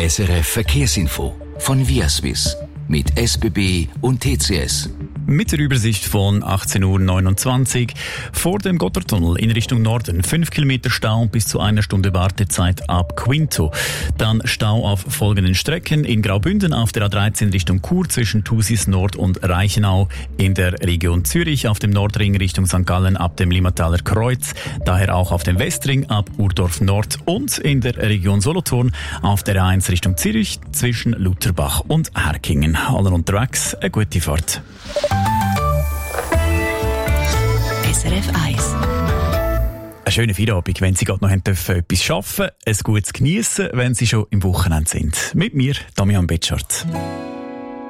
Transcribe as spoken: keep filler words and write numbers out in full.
S R F Verkehrsinfo von Viaswiss mit S B B und T C S. Mit der Übersicht von achtzehn Uhr neunundzwanzig vor dem Gotthardtunnel in Richtung Norden. fünf Kilometer Stau und bis zu einer Stunde Wartezeit ab Quinto. Dann Stau auf folgenden Strecken. In Graubünden auf der A dreizehn Richtung Chur zwischen Thusis Nord und Reichenau. In der Region Zürich auf dem Nordring Richtung Sankt Gallen ab dem Limmataler Kreuz. Daher auch auf dem Westring ab Urdorf Nord. Und in der Region Solothurn auf der A eins Richtung Zürich zwischen Lutherbach und Herkingen. Alle unterwegs, eine gute Fahrt. S R F eins. Eine schöne Feierabend, wenn Sie gerade noch haben dürfen, etwas arbeiten, ein gutes Geniessen, wenn Sie schon im Wochenende sind. Mit mir, Damian Betschart.